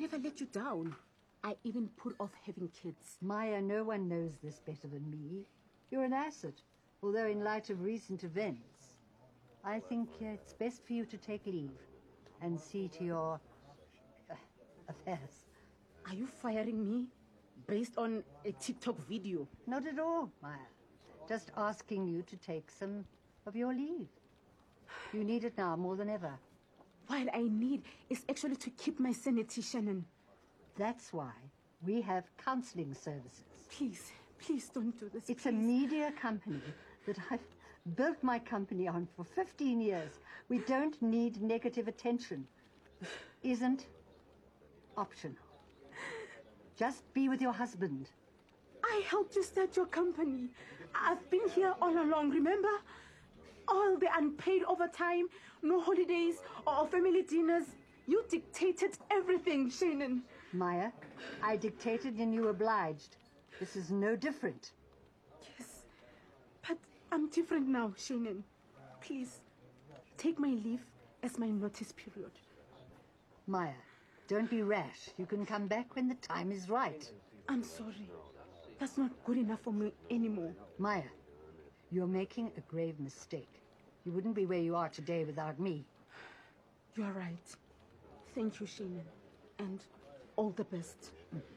never let you down. I even put off having kids. Maya, no one knows this better than me. You're an asset, although in light of recent events, I think it's best for you to take leave and see to your affairs. Are you firing me based on a TikTok video? Not at all, Maya. Just asking you to take some of your leave. You need it now more than ever. What I need is actually to keep my sanity, Shannon. That's why we have counseling services. Please don't do this. It's a media company that I've built my company on for 15 years. We don't need negative attention. This isn't optional. Just be with your husband. I helped you start your company. I've been here all along, remember? All the unpaid overtime, no holidays or family dinners. You dictated everything, Shannon. Maya, I dictated and you obliged. This is no different. Yes, but I'm different now, Shannon. Please, take my leave as my notice period. Maya, don't be rash. You can come back when the time is right. I'm sorry. That's not good enough for me anymore. Maya, you're making a grave mistake. You wouldn't be where you are today without me. You're right. Thank you, Shannon. And all the best.